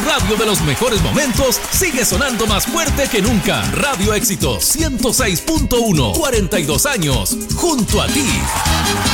radio de los mejores momentos sigue sonando más fuerte que nunca. Radio Éxitos 106.1, 42 años, junto a ti.